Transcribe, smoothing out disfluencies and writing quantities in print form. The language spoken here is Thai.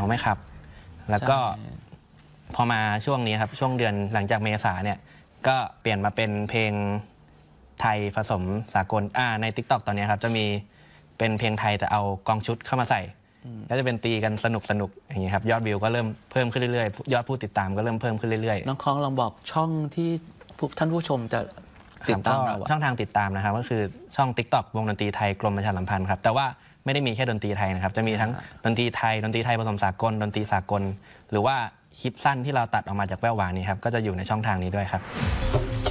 ไม่ขับแล้วก็พอมาช่วงนี้ครับช่วงเดือนหลังจากเมษาเนี่ยก็เปลี่ยนมาเป็นเพลงไทยผสมสากลใน TikTok ตอนนี้ครับจะมีเป็นเพลงไทยแต่เอากองชุดเข้ามาใส่ก็จะเป็นตีกันสนุกอย่างนี้ครับยอดวิวก็เริ่มเพิ่มขึ้นเรื่อยๆยอดผู้ติดตามก็เริ่มเพิ่มขึ้นเรื่อยๆน้องค้องลองบอกช่องที่ท่านผู้ชมจะติดตามเราช่องทางติดตามนะครับก็คือช่อง TikTok วงดนตรีไทยกรมประชาสัมพันธ์ครับแต่ว่าไม่ได้มีแค่ดนตรีไทยนะครับจะมีทั้งดนตรีไทยผสมสากลดนตรีสากลหรือว่าคลิปสั้นที่เราตัดออกมาจากแว่วหวานนี้ครับก็จะอยู่ในช่องทางนี้ด้วยครับ